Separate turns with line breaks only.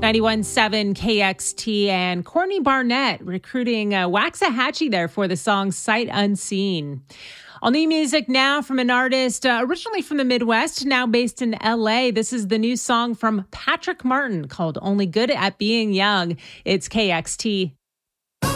91.7 KXT and Courtney Barnett recruiting Waxahachie there for the song Sight Unseen. All new music now from an artist originally from the Midwest, now based in LA. This is the new song from Patrick Martin called Only Good at Being Young. It's KXT.